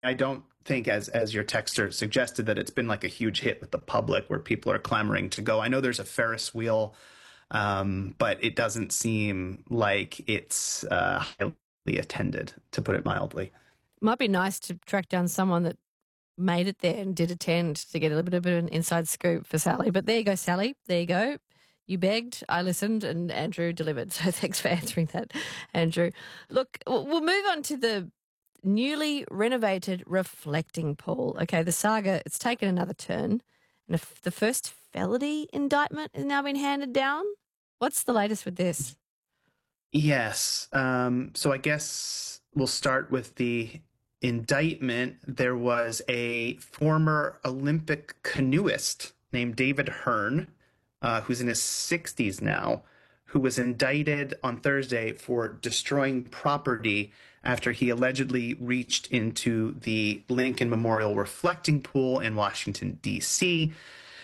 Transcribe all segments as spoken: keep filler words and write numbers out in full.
I don't think, as as your texter suggested, that it's been like a huge hit with the public where people are clamoring to go. I know there's a Ferris wheel, um, but it doesn't seem like it's uh, highly attended, to put it mildly. Might be nice to track down someone that made it there and did attend to get a little bit of an inside scoop for Sally. But there you go, Sally. There you go. You begged, I listened, and Andrew delivered. So thanks for answering that, Andrew. Look, we'll move on to the newly renovated reflecting pool. Okay, the saga, it's taken another turn. And if the first felony indictment has now been handed down. What's the latest with this? Yes. Um, so I guess we'll start with the indictment. There was a former Olympic canoeist named David Hearn, uh, who's in his sixties now, who was indicted on Thursday for destroying property after he allegedly reached into the Lincoln Memorial reflecting pool in Washington, D C.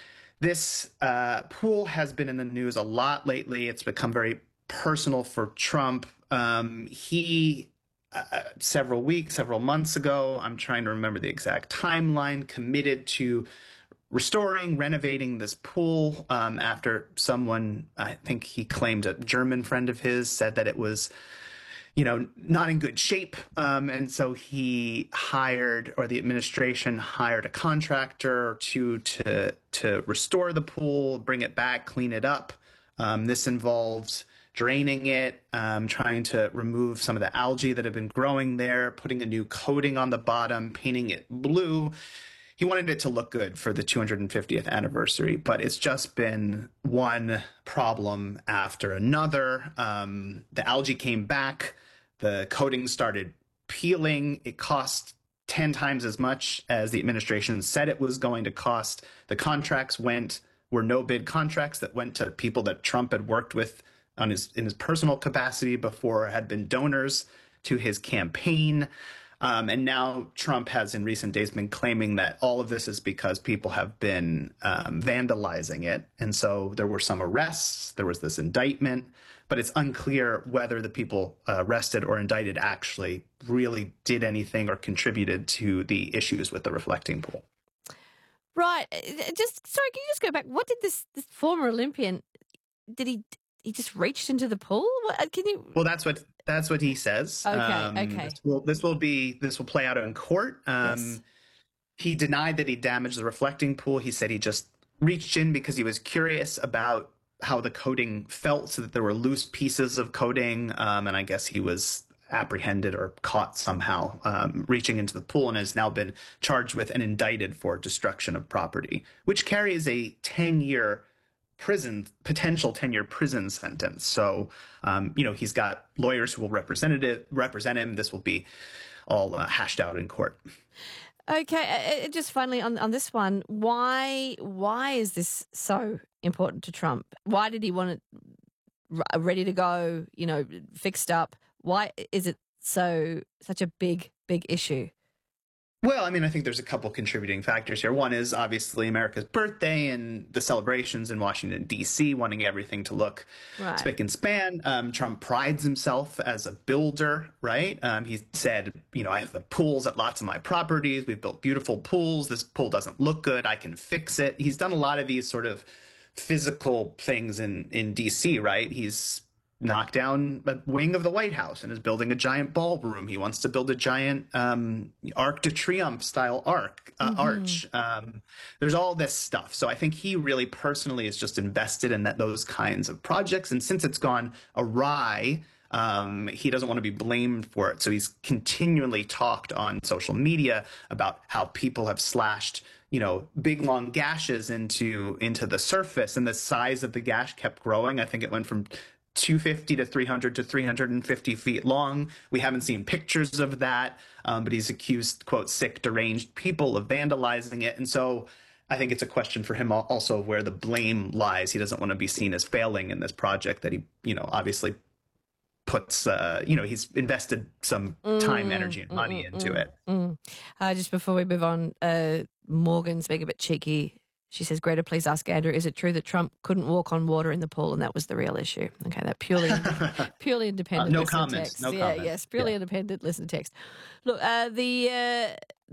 This uh, pool has been in the news a lot lately. It's become very personal for Trump. Um, he, uh, several weeks, several months ago, I'm trying to remember the exact timeline, committed to restoring, renovating this pool um, after someone, I think he claimed a German friend of his, said that it was, you know, not in good shape. Um, and so he hired, or the administration hired a contractor to, to, to restore the pool, bring it back, clean it up. Um, this involves draining it, um, trying to remove some of the algae that have been growing there, putting a new coating on the bottom, painting it blue. He wanted it to look good for the two hundred fiftieth anniversary, but it's just been one problem after another. Um, the algae came back. The coating started peeling. It cost ten times as much as the administration said it was going to cost. The contracts went were no bid contracts that went to people that Trump had worked with on his in his personal capacity before, had been donors to his campaign. Um, and now Trump has in recent days been claiming that all of this is because people have been um, vandalizing it. And so there were some arrests. There was this indictment. But it's unclear whether the people uh, arrested or indicted actually really did anything or contributed to the issues with the reflecting pool. Right. Just sorry, can you just go back? What did this, this former Olympian, did he he just reached into the pool? What, can you? Well, that's what that's what he says. Okay. Um, okay. This will, this will be this will play out in court. Um, yes. He denied that he damaged the reflecting pool. He said he just reached in because he was curious about how the coating felt, so that there were loose pieces of coating, um, and I guess he was apprehended or caught somehow um, reaching into the pool, and has now been charged with and indicted for destruction of property, which carries a ten-year prison, potential ten-year prison sentence. So, um, you know, he's got lawyers who will represent it, represent him. This will be all uh, hashed out in court. Okay, uh, just finally on on this one, why why is this so important to Trump? Why did he want it r- ready to go, you know, fixed up? Why is it so such a big, big issue? Well, I mean, I think there's a couple contributing factors here. One is obviously America's birthday and the celebrations in Washington, D C, wanting everything to look right. spick and span. Um, Trump prides himself as a builder, right? Um, he said, you know, I have the pools at lots of my properties. We've built beautiful pools. This pool doesn't look good. I can fix it. He's done a lot of these sort of physical things in, in D C, right? He's knocked down a wing of the White House and is building a giant ballroom. He wants to build a giant um, Arc de Triomphe style arc, uh, mm-hmm. arch. Um, there's all this stuff. So I think he really personally is just invested in that those kinds of projects. And since it's gone awry, um, he doesn't want to be blamed for it. So he's continually talked on social media about how people have slashed, you know, big long gashes into into the surface, and the size of the gash kept growing. I think it went from two hundred fifty to three hundred to three hundred fifty feet long. We haven't seen pictures of that, um, but he's accused, quote, sick, deranged people of vandalizing it. And so I think it's a question for him also where the blame lies. He doesn't want to be seen as failing in this project that he, you know, obviously puts, uh, you know, he's invested some time, mm, energy, and money mm, into mm, it. Mm. Uh, just before we move on, uh, Morgan's being a bit cheeky. She says, Greta, please ask Andrew, is it true that Trump couldn't walk on water in the pool and that was the real issue? Okay, that purely purely independent uh, no listener comments, text. no yeah, comments. Yes, purely yeah. independent listener text. Look, uh, the... Uh,